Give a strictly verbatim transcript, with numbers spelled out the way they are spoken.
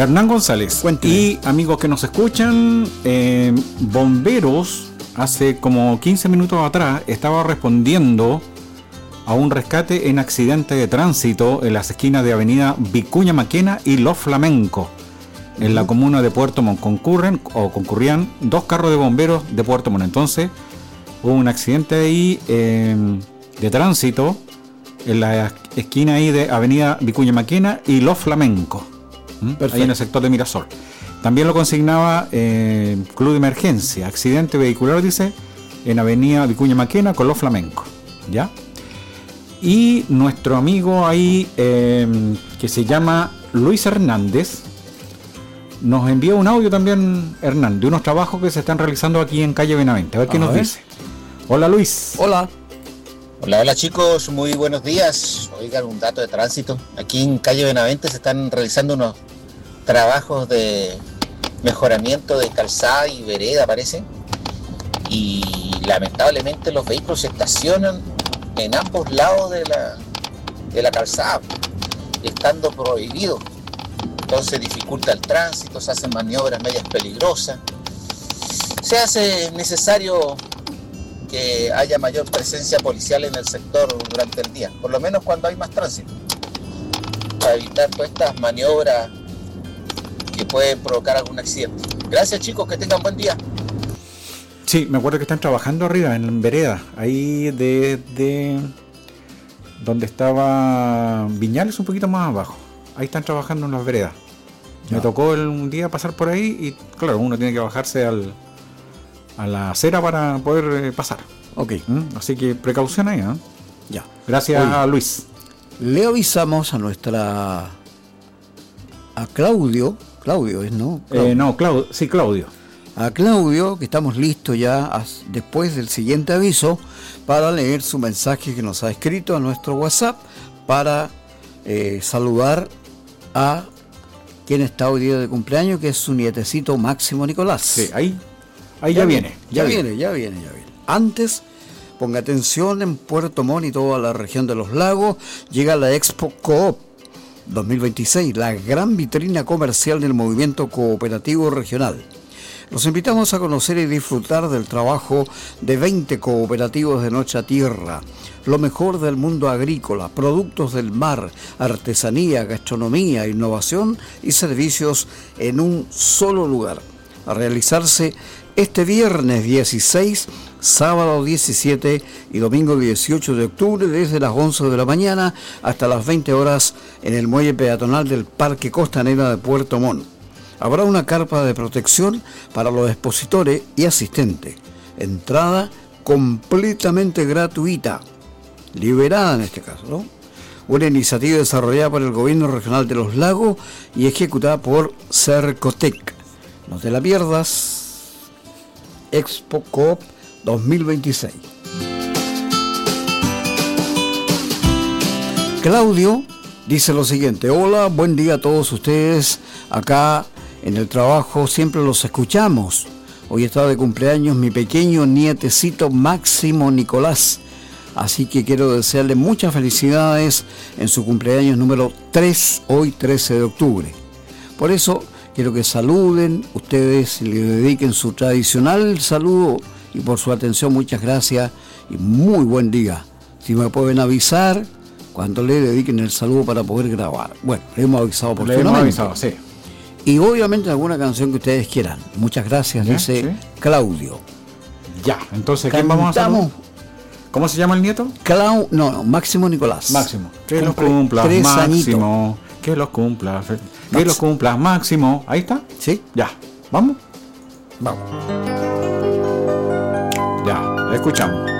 Hernán González. Cuénteme. Y amigos que nos escuchan, eh, bomberos hace como quince minutos atrás estaba respondiendo a un rescate en accidente de tránsito en las esquinas de avenida Vicuña Maquena y Los Flamencos. En uh-huh. la comuna de Puerto Montt concurren o concurrían dos carros de bomberos de Puerto Montt. Entonces hubo un accidente ahí eh, de tránsito en la esquina ahí de avenida Vicuña Maquena y Los Flamencos, ¿Mm? ahí en el sector de Mirasol. También lo consignaba eh, Club de Emergencia, accidente vehicular, dice, en avenida Vicuña Maquena con Los Flamencos, ¿ya? Y nuestro amigo ahí, eh, que se llama Luis Hernández, nos envió un audio también, Hernán, de unos trabajos que se están realizando aquí en calle Benavente. A ver qué a nos ver. dice. Hola, Luis. Hola. Hola, hola chicos, muy buenos días. Oigan, un dato de tránsito. Aquí en calle Benavente se están realizando unos trabajos de mejoramiento de calzada y vereda, parece. Y lamentablemente los vehículos se estacionan en ambos lados de la, de la calzada, estando prohibido. Entonces dificulta el tránsito, se hacen maniobras medias peligrosas. Se hace necesario que haya mayor presencia policial en el sector durante el día, por lo menos cuando hay más tránsito, para evitar todas estas maniobras que pueden provocar algún accidente. Gracias chicos, que tengan buen día. Sí, me acuerdo que están trabajando arriba en vereda, ahí de, de donde estaba Viñales, un poquito más abajo. Ahí están trabajando en las veredas. Ya. Me tocó el, un día pasar por ahí y claro, uno tiene que bajarse al, a la acera para poder eh, pasar. Ok. ¿Mm? Así que precaución ahí, ¿eh? Ya. Gracias. Oye, a Luis. Le avisamos a nuestra... a Claudio. Claudio es, ¿no? Claudio. Eh, no, Claudio. Sí, Claudio. A Claudio, que estamos listos ya después del siguiente aviso para leer su mensaje que nos ha escrito a nuestro WhatsApp para eh, saludar a quien está hoy día de cumpleaños, que es su nietecito Máximo Nicolás. Sí, ahí, ahí ya, ya viene. Ya, ya viene, viene, ya viene, ya viene. Antes, ponga atención, en Puerto Montt y toda la región de los lagos llega la Expo Coop dos mil veintiséis, la gran vitrina comercial del movimiento cooperativo regional. Los invitamos a conocer y disfrutar del trabajo de veinte cooperativos de nuestra tierra, lo mejor del mundo agrícola, productos del mar, artesanía, gastronomía, innovación y servicios en un solo lugar. A realizarse este viernes dieciséis, sábado diecisiete y domingo dieciocho de octubre desde las once de la mañana hasta las veinte horas en el muelle peatonal del Parque Costanera de Puerto Montt. Habrá una carpa de protección para los expositores y asistentes. Entrada completamente gratuita, liberada en este caso, ¿no? Una iniciativa desarrollada por el Gobierno Regional de los Lagos y ejecutada por Cercotec. No te la pierdas. Expo Coop dos mil veintiséis. Claudio dice lo siguiente: hola, buen día a todos ustedes. Acá en el trabajo siempre los escuchamos. Hoy está de cumpleaños mi pequeño nietecito Máximo Nicolás. Así que quiero desearle muchas felicidades en su cumpleaños número tres, hoy trece de octubre. Por eso quiero que saluden ustedes y le dediquen su tradicional saludo, y por su atención muchas gracias y muy buen día. Si me pueden avisar cuando le dediquen el saludo para poder grabar. Bueno, le hemos avisado por Le hemos avisado, sí. Y obviamente alguna canción que ustedes quieran. Muchas gracias, ¿Ya? dice ¿Sí? Claudio. Ya, entonces, ¿quién vamos a saludar? ¿Cómo se llama el nieto? Clau, no, no, Máximo Nicolás. Máximo. Que los Cumple cumplas, tres Máximo. añitos. Que los cumplas. Que Max. los cumplas, Máximo. Ahí está. ¿Sí? Ya. ¿Vamos? Vamos. Ya, escuchamos.